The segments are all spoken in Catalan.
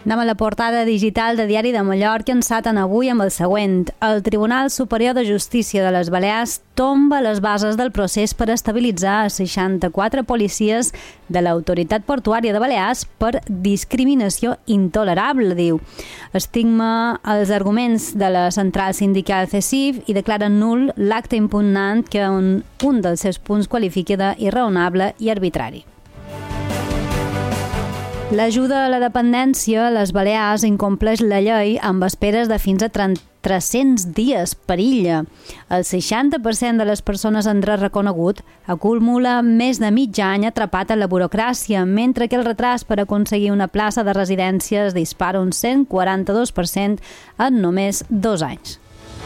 Anem a la portada digital de Diari de Mallorca, encetant avui amb el següent. El Tribunal Superior de Justícia de les Balears tomba les bases del procés per estabilitzar a 64 policies de l'Autoritat Portuària de Balears per discriminació intolerable, diu. Estigma els arguments de la central sindical CESIF i declara nul l'acte impugnant que un dels seus punts qualifica d'irraonable i arbitrari. L'ajuda a la dependència a les Balears incompleix la llei amb esperes de fins a 300 dies per illa. El 60% de les persones en dret reconegut acumula més de mig any atrapat a la burocràcia, mentre que el retras per aconseguir una plaça de residència es dispara un 142% en només 2 anys.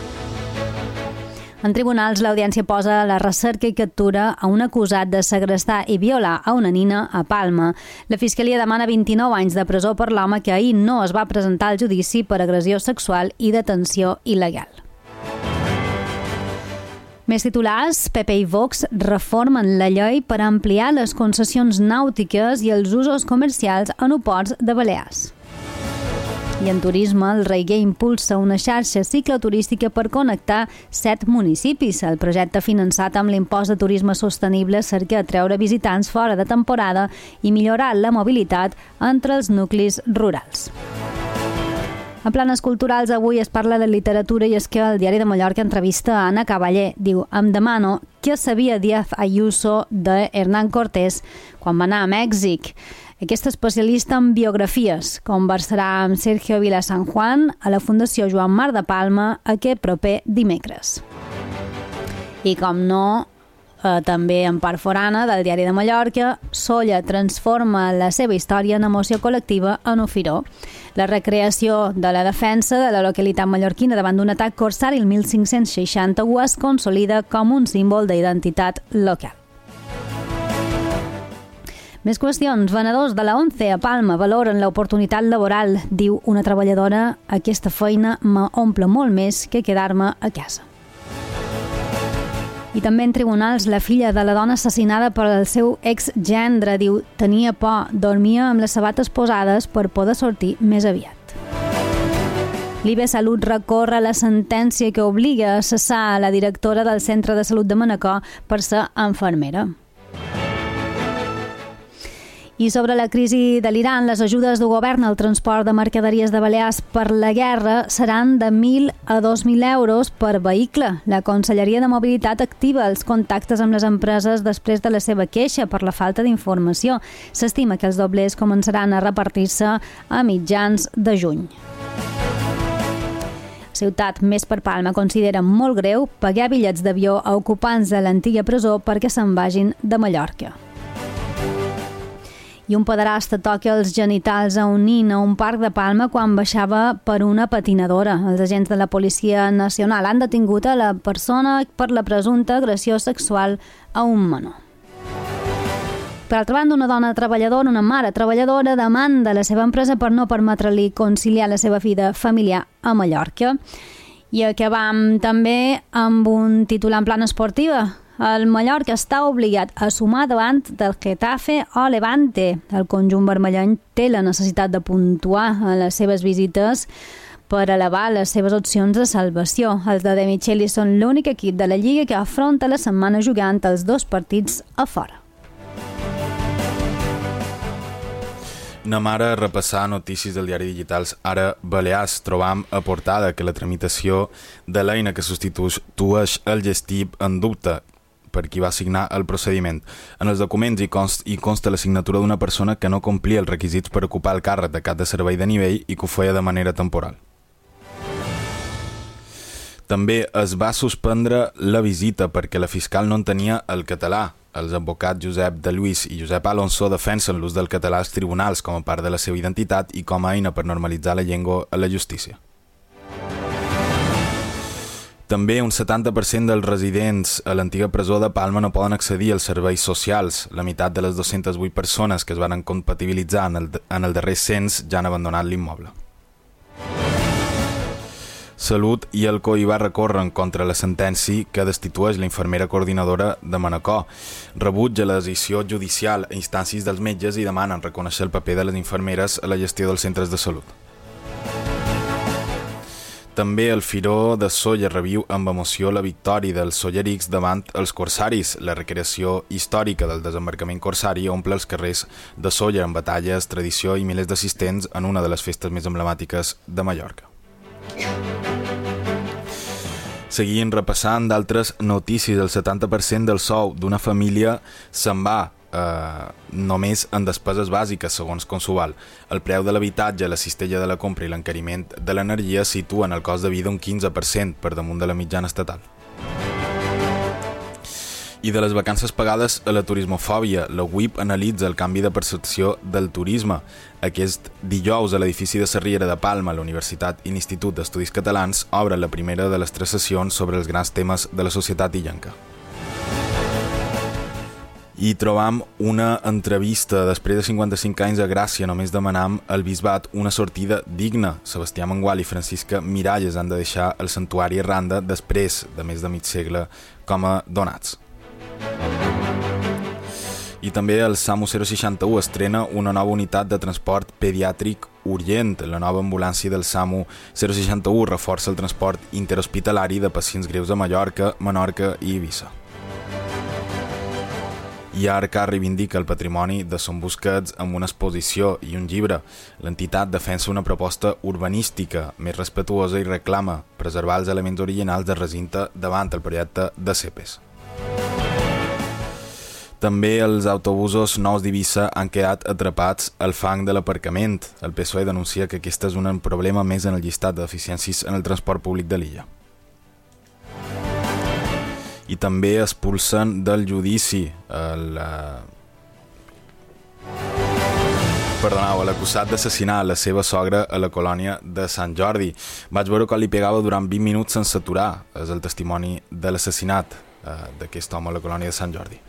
En tribunals, l'audiència posa la recerca i captura a un acusat de segrestar i violar a una nina a Palma. La Fiscalia demana 29 anys de presó per l'home que ahir no es va presentar al judici per agressió sexual i detenció il·legal. Més titulars, PP i Vox reformen la llei per ampliar les concessions nàutiques i els usos comercials en aeroports de Balears. I en turisme, el Reguer impulsa una xarxa cicloturística per connectar 7 municipis. El projecte finançat amb l'impost de turisme sostenible cerca atreure visitants fora de temporada i millorar la mobilitat entre els nuclis rurals. En planes culturals, avui es parla de literatura i és que el Diari de Mallorca entrevista a Anna Cavaller. Diu, em demano què sabia Díaz Ayuso de Hernán Cortés quan va anar a Mèxic. Aquesta especialista en biografies conversarà amb Sergio Vila San Juan a la Fundació Joan Marc de Palma aquest proper dimecres. I com no, també en part forana del Diari de Mallorca, Solla transforma la seva història en emoció col·lectiva en Ofiró. La recreació de la defensa de la localitat mallorquina davant d'un atac corsari el 1561 es consolida com un símbol d'identitat local. Més qüestions. Venedors de la ONCE a Palma valoren l'oportunitat laboral. Diu una treballadora, aquesta feina m'omple molt més que quedar-me a casa. I també en tribunals, la filla de la dona assassinada per el seu exgendre, diu, tenia por, dormia amb les sabates posades per poder sortir més aviat. L'IBE Salut recorre la sentència que obliga a cessar la directora del Centre de Salut de Manacor per ser infermera. I sobre la crisi de l'Iran, les ajudes del govern al transport de mercaderies de Balears per la guerra seran de 1.000 a 2.000 euros per vehicle. La Conselleria de Mobilitat activa els contactes amb les empreses després de la seva queixa per la falta d'informació. S'estima que els doblers començaran a repartir-se a mitjans de juny. Ciutat Més per Palma considera molt greu pagar bitllets d'avió a ocupants de l'antiga presó perquè se'n vagin de Mallorca. I un pederasta toca els genitals a un nin a un parc de Palma quan baixava per una patinadora. Els agents de la Policia Nacional han detingut a la persona per la presumpta agressió sexual a un menor. Per altra banda, una dona treballadora, una mare treballadora, demanda la seva empresa per no permetre-li conciliar la seva vida familiar a Mallorca. I acabam també amb un titular en plan esportiva. El Mallorca està obligat a sumar davant del Getafe o Levante. El conjunt vermellany té la necessitat de puntuar en les seves visites per elevar les seves opcions de salvació. Els de Micheli són l'únic equip de la Lliga que afronta la setmana jugant els 2 partits a fora. Anem ara a repassar notícies del diari digitals Ara Balears. Trobam a portada que la tramitació de l'eina que substitueix el GESTIP en dubte per qui va signar el procediment. En els documents hi consta la signatura d'una persona que no complia els requisits per ocupar el càrrec de cap de servei de nivell i que ho feia de manera temporal. També es va suspendre la visita perquè la fiscal no entenia el català. Els advocats Josep de Lluís i Josep Alonso defensen l'ús del català als tribunals com a part de la seva identitat i com a eina per normalitzar la llengua a la justícia. També un 70% dels residents a l'antiga presó de Palma no poden accedir als serveis socials. La meitat de les 208 persones que es van compatibilitzar en el darrer cens ja han abandonat l'immoble. Salut i el COI va recórrer contra la sentència que destitueix la infermera coordinadora de Manacor. Rebutja la decisió judicial a instàncies dels metges i demanen reconèixer el paper de les infermeres a la gestió dels centres de salut. També el Firó de Sóller reviu amb emoció la victòria dels sollerics davant els corsaris. La recreació històrica del desembarcament corsari omple els carrers de Sóller amb batalles, tradició i milers d'assistents en una de les festes més emblemàtiques de Mallorca. Seguint repassant d'altres notícies, el 70% del sou d'una família se'n va només en despeses bàsiques, segons Consuval. El preu de l'habitatge, la cistella de la compra i l'encariment de l'energia situen el cost de vida un 15% per damunt de la mitjana estatal. I de les vacances pagades a la turismofòbia, la UIP analitza el canvi de percepció del turisme. Aquest dijous a l'edifici de Sarriera de Palma, la Universitat i l'Institut d'Estudis Catalans obre la primera de les 3 sessions sobre els grans temes de la societat illenca. I trobam una entrevista. Després de 55 anys a Gràcia només demanam al bisbat una sortida digna. Sebastià Mangual i Francisca Miralles han de deixar el santuari Randa després de més de mig segle com a donats. I també el SAMU 061 estrena una nova unitat de transport pediàtric urgent. La nova ambulància del SAMU 061 reforça el transport interhospitalari de pacients greus a Mallorca, Menorca i Eivissa. I Arca reivindica el patrimoni de Son Busquets amb una exposició i un llibre. L'entitat defensa una proposta urbanística més respetuosa i reclama preservar els elements originals de recinte davant el projecte de Cepes. També els autobusos nous d'Eivissa han quedat atrapats al fang de l'aparcament. El PSOE denuncia que aquest és un problema més en el llistat de deficiències en el transport públic de l'illa. I també expulsen del judici l'acusat d'assassinar la seva sogra a la colònia de Sant Jordi. Vaig veure com li pegava durant 20 minuts sense aturar. És el testimoni de l'assassinat d'aquest home a la colònia de Sant Jordi.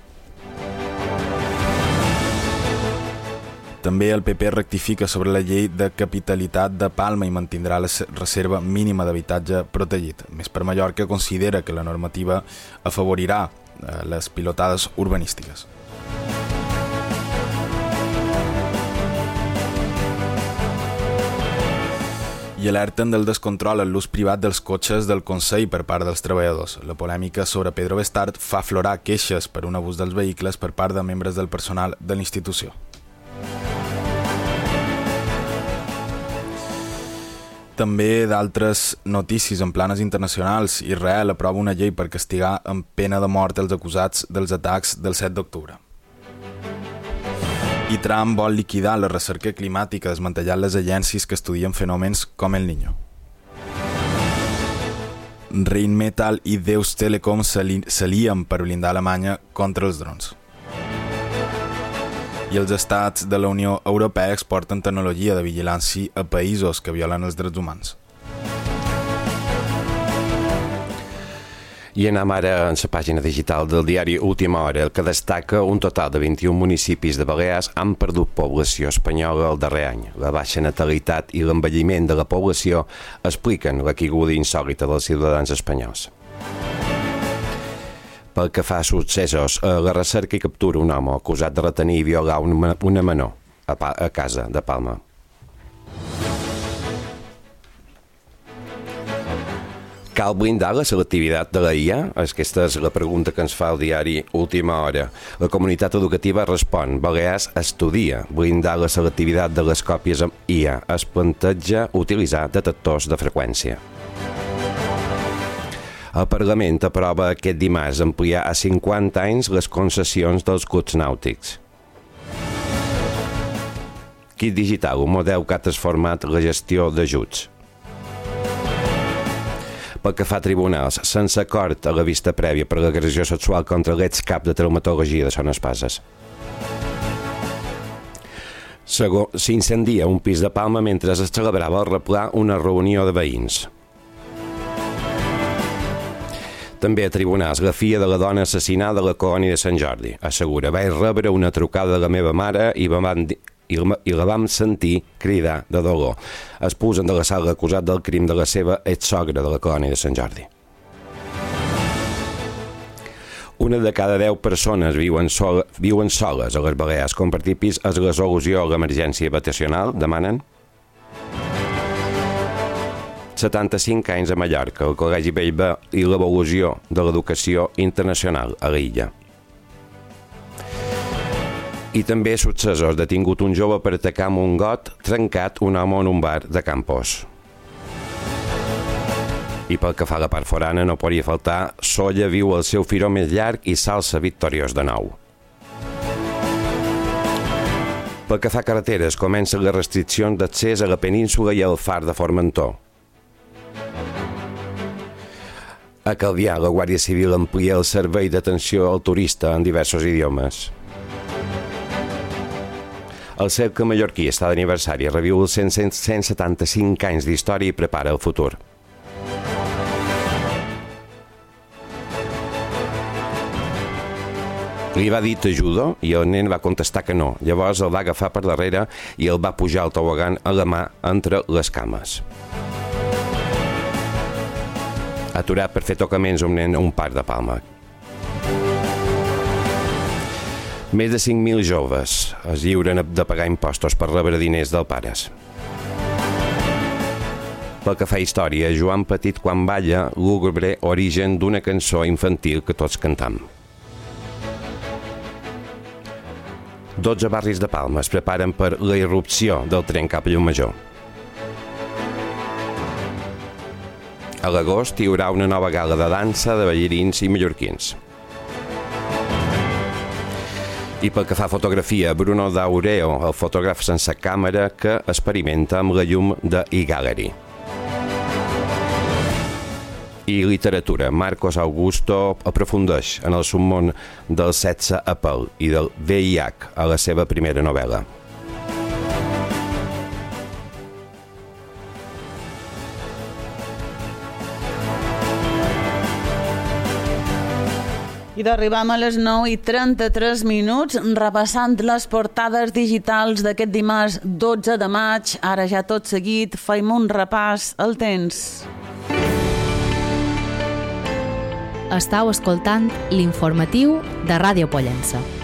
També el PP rectifica sobre la llei de capitalitat de Palma i mantindrà la reserva mínima d'habitatge protegit. Més per Mallorca considera que la normativa afavorirà les pilotades urbanístiques. I alerten del descontrol en l'ús privat dels cotxes del Consell per part dels treballadors. La polèmica sobre Pedro Bestart fa aflorar queixes per un abús dels vehicles per part de membres del personal de l'institució. També d'altres notícies en planes internacionals. Israel aprova una llei per castigar amb pena de mort els acusats dels atacs del 7 d'octubre. I Trump vol liquidar la recerca climàtica, desmantellant les agències que estudien fenòmens com el Niño. Rheinmetall i Deutsche Telekom s'alien per blindar Alemanya contra els drons. I els estats de la Unió Europea exporten tecnologia de vigilància a països que violen els drets humans. I anem ara en la pàgina digital del diari Última Hora, el que destaca un total de 21 municipis de Balears han perdut població espanyola el darrer any. La baixa natalitat i l'envelliment de la població expliquen la caiguda insòlita dels ciutadans espanyols. Pel que fa a successos, la recerca i captura un home acusat de retenir i violar una menor a casa de Palma. Cal blindar la selectivitat de la IA? Aquesta és la pregunta que ens fa el diari Última Hora. La comunitat educativa respon: Balears estudia blindar la selectivitat de les còpies amb IA. Es planteja utilitzar detectors de freqüència. El Parlament aprova aquest dimarts ampliar a 50 anys les concessions dels clubs nàutics. Kit Digital, un model que ha transformat la gestió d'ajuts. Pel que fa a tribunals, sense acord a la vista prèvia per l'agressió sexual contra l'excap de traumatologia de Son Espases. S'incendia un pis de Palma mentre es celebrava al replà una reunió de veïns. També a tribunals, la filla de la dona assassinada a la colònia de Sant Jordi. Assegura: vaig rebre una trucada de la meva mare i i la vam sentir cridar de dolor. Expulsen de la sala acusat del crim de la seva exsogra de la colònia de Sant Jordi. Una de cada 10 persones viuen soles a les Balears. Compartir pis és la solució a l'emergència habitacional, demanen. 75 anys a Mallorca, el Col·legi Bellver i l'evolució de l'educació internacional a l'illa. I també successors, detingut un jove per atacar amb un got trencat un home en un bar de Campos. I pel que fa a la part forana no podria faltar Solla viu el seu firó més llarg i s'alça victoriós de nou. Pel que fa a carreteres, comencen les restriccions d'accés a la península i al far de Formentor. A Calvià, la Guàrdia Civil amplia el servei d'atenció al turista en diversos idiomes. El cercle mallorquí està d'aniversari, reviu els 175 anys d'història i prepara el futur. Li va dir t'ajudo i el nen va contestar que no. Llavors el va agafar per darrere i el va pujar al tobogan a la mà entre les cames. Aturat per fer tocaments a un nen a un parc de Palma. Més de 5.000 joves es lliuren de pagar impostos per rebre diners dels pares. Pel que fa a història, Joan Petit quan balla, lúgubre origen d'una cançó infantil que tots cantam. 12 barris de Palma es preparen per la irrupció del tren cap a Llumajor. A l'agost hi haurà una nova gala de dansa de ballarins i mallorquins. I pel que fa a fotografia, Bruno Daureo, el fotògraf sense càmera que experimenta amb la llum de e-gallery. I literatura, Marcos Augusto aprofundeix en el submón del sexe a pèl i del VIH a la seva primera novel·la. I d'arribam a les 9:33, repassant les portades digitals d'aquest dimarts 12 de maig. Ara ja tot seguit, faim un repàs al temps. Estau escoltant l'informatiu de Ràdio Pollença.